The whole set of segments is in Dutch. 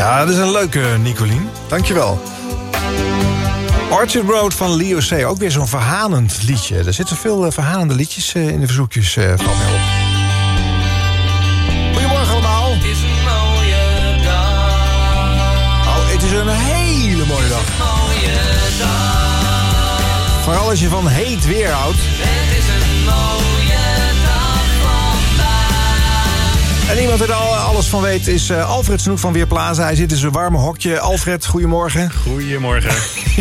Ja, dat is een leuke, Nicolien. Dankjewel. Orchard Road van Leo C. Ook weer zo'n verhalend liedje. Er zitten veel verhalende liedjes in de verzoekjes van mij op. Goedemorgen allemaal. Het is een mooie dag. Oh, het is een hele mooie dag. Vooral als je van heet weer houdt. Het is een mooie dag vandaag. En iemand die er alles van weet is Alfred Snoek van Weerplaza. Hij zit in zijn warme hokje. Alfred, goedemorgen. Goedemorgen.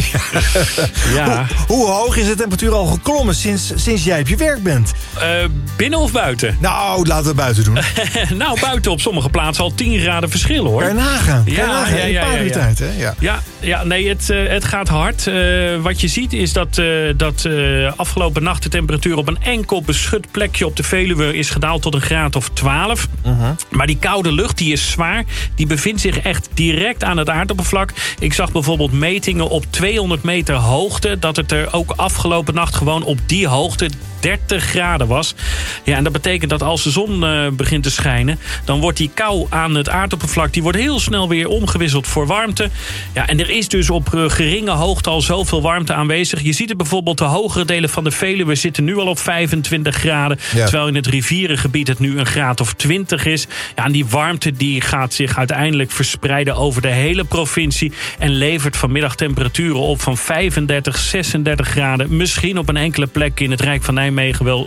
Ja. Hoe hoog is de temperatuur al geklommen sinds jij op je werk bent? Binnen of buiten? Nou, laten we buiten doen. Nou, buiten op sommige plaatsen al 10 graden verschil, hoor. Kan je nagaan. Ja. In een paar uur tijd, hè? Ja, nee, het gaat hard. Wat je ziet is dat afgelopen nacht de temperatuur op een enkel beschut plekje op de Veluwe is gedaald tot een graad of 12. Maar die koude lucht, die is zwaar. Die bevindt zich echt direct aan het aardoppervlak. Ik zag bijvoorbeeld metingen op 200 meter hoogte, dat het er ook afgelopen nacht gewoon op die hoogte 30 graden was. Ja, en dat betekent dat als de zon begint te schijnen, dan wordt die kou aan het aardoppervlak, die wordt heel snel weer omgewisseld voor warmte. Ja, en er is dus op geringe hoogte al zoveel warmte aanwezig. Je ziet het bijvoorbeeld, de hogere delen van de Veluwe zitten nu al op 25 graden. Ja. Terwijl in het rivierengebied het nu een graad of 20 is. Ja, en die warmte die gaat zich uiteindelijk verspreiden over de hele provincie en levert vanmiddag temperaturen op van 35, 36 graden. Misschien op een enkele plek in het Rijk van Nijmegen wel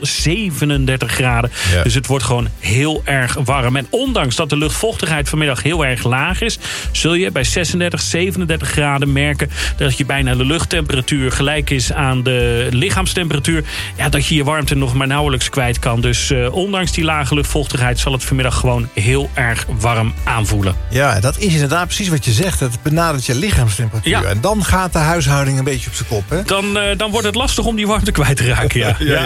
37 graden. Ja. Dus het wordt gewoon heel erg warm. En ondanks dat de luchtvochtigheid vanmiddag heel erg laag is, zul je bij 36, 37 graden merken dat je bijna de luchttemperatuur gelijk is aan de lichaamstemperatuur. Ja, dat je je warmte nog maar nauwelijks kwijt kan. Dus ondanks die lage luchtvochtigheid zal het vanmiddag gewoon heel erg warm aanvoelen. Ja, dat is inderdaad precies wat je zegt. Het benadert je lichaamstemperatuur. Ja. En dan gaat de huishouding een beetje op zijn kop, hè? Dan wordt het lastig om die warmte kwijt te raken, ja. Ja.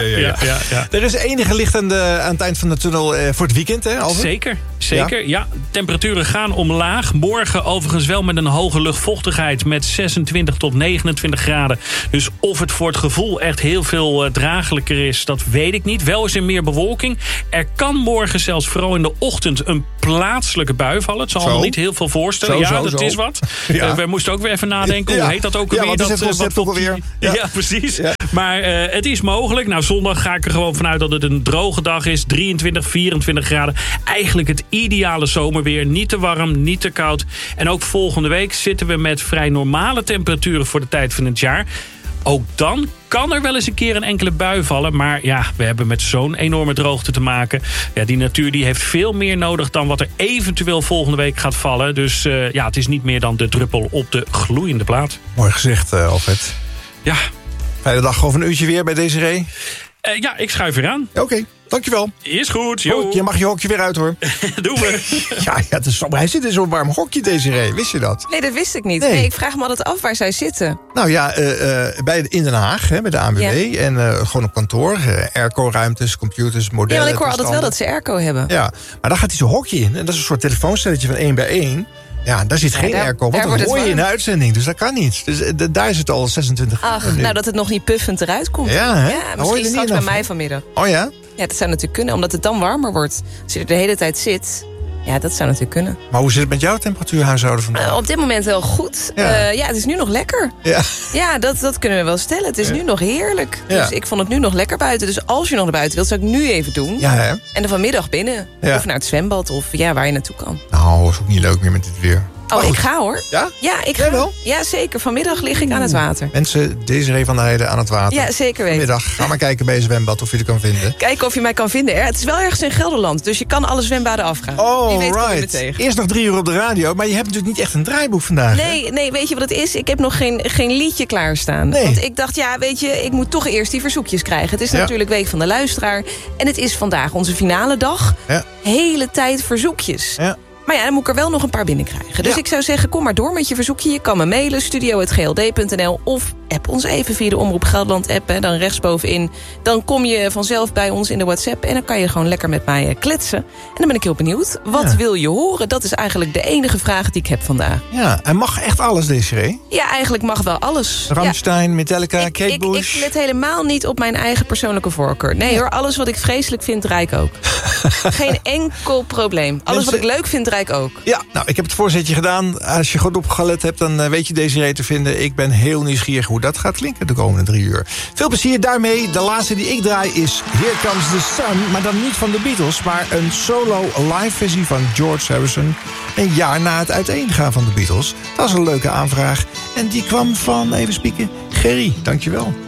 Er is enige licht aan het eind van de tunnel voor het weekend, hè, Alfred? Zeker. Ja. Temperaturen gaan omlaag. Morgen overigens wel met een hoge luchtvochtigheid met 26 tot 29 graden. Dus of het voor het gevoel echt heel veel draaglijker is, dat weet ik niet. Wel is er meer bewolking. Er kan morgen zelfs vooral in de ochtend een plaatselijke bui vallen. Het zal allemaal niet heel veel voorstellen. Dat is wat. Ja. We moesten ook weer even nadenken. Hoe heet dat ook alweer? Ja, precies. Ja. Maar het is mogelijk. Nou, zondag ga ik er gewoon vanuit dat het een droge dag is. 23, 24 graden. Eigenlijk het ideale zomerweer. Niet te warm, niet te koud. En ook volgende week zitten we met vrij normale temperaturen voor de tijd van het jaar. Ook dan kan er wel eens een keer een enkele bui vallen. Maar ja, we hebben met zo'n enorme droogte te maken. Ja, die natuur die heeft veel meer nodig dan wat er eventueel volgende week gaat vallen. Dus het is niet meer dan de druppel op de gloeiende plaat. Mooi gezegd, Alfred. Ja. Fijne dag, over een uurtje weer bij Desiree. Ja, ik schuif weer aan. Oké, dankjewel. Is goed, joh. Je mag je hokje weer uit, hoor. Doen we. Ja, het is hij zit in zo'n warm hokje, Desiree. Wist je dat? Nee, dat wist ik niet. Nee, ik vraag me altijd af waar zij zitten. Nou ja, in Den Haag, bij de ANWB. Ja. En gewoon op kantoor. Airco-ruimtes, computers, modellen. Ja, want ik hoor altijd wel dat ze airco hebben. Ja, maar daar gaat hij zo'n hokje in. En dat is een soort telefoonstelletje van 1 bij 1. Ja, daar zit geen airco, want dat hoor je in de uitzending. Dus dat kan niet. Dus daar is het al 26 graden. Nou dat het nog niet puffend eruit komt. Ja, hè? Ja, misschien straks bij mij vanmiddag. Oh ja? Ja, dat zou natuurlijk kunnen, omdat het dan warmer wordt. Als je er de hele tijd zit, ja, dat zou natuurlijk kunnen. Maar hoe zit het met jouw temperatuurhuishouden vandaag? Op dit moment wel goed. Ja, het is nu nog lekker. Ja, dat kunnen we wel stellen. Het is nu nog heerlijk. Ja. Dus ik vond het nu nog lekker buiten. Dus als je nog naar buiten wilt, zou ik nu even doen. Ja, hè? En dan vanmiddag binnen. Ja. Of naar het zwembad, of waar je naartoe kan. Nou, is ook niet leuk meer met dit weer. Oh, ik ga hoor. Ja? Ja, ik ga. Wel? Ja, zeker. Vanmiddag lig ik aan het water. Mensen, Desiree van der Heijden aan het water. Ja, zeker weten. Vanmiddag, ga maar kijken bij je zwembad of je er kan vinden. Kijken of je mij kan vinden. Het is wel ergens in Gelderland, dus je kan alle zwembaden afgaan. Oh, wie weet kom je me tegen. Eerst nog 3 uur op de radio, maar je hebt natuurlijk niet echt een draaiboek vandaag. Nee, weet je wat het is? Ik heb nog geen liedje klaarstaan. Nee. Want ik dacht, ik moet toch eerst die verzoekjes krijgen. Het is natuurlijk Week van de Luisteraar. En het is vandaag onze finale dag. Ja. Hele tijd verzoekjes. Ja. Maar dan moet ik er wel nog een paar binnenkrijgen. Dus ik zou zeggen, kom maar door met je verzoekje. Je kan me mailen, studio@gld.nl of app ons even via de Omroep Gelderland app. Hè, dan rechtsbovenin. Dan kom je vanzelf bij ons in de WhatsApp. En dan kan je gewoon lekker met mij kletsen. En dan ben ik heel benieuwd. Wat wil je horen? Dat is eigenlijk de enige vraag die ik heb vandaag. Ja, en mag echt alles, Desiree? Ja, eigenlijk mag wel alles. Rammstein, Metallica, Kate Bush. Ik let helemaal niet op mijn eigen persoonlijke voorkeur. Nee hoor, alles wat ik vreselijk vind, draai ik ook. Geen enkel probleem. Alles wat ik leuk vind, draai ik ook. Ja, nou, ik heb het voorzetje gedaan. Als je goed opgelet hebt, dan weet je Desiree te vinden. Ik ben heel nieuwsgierig hoe dat gaat klinken de komende 3 uur. Veel plezier daarmee. De laatste die ik draai is Here Comes the Sun. Maar dan niet van de Beatles, maar een solo live versie van George Harrison. Een jaar na het uiteengaan van de Beatles. Dat is een leuke aanvraag. En die kwam van, even spieken, Gerry. Dankjewel.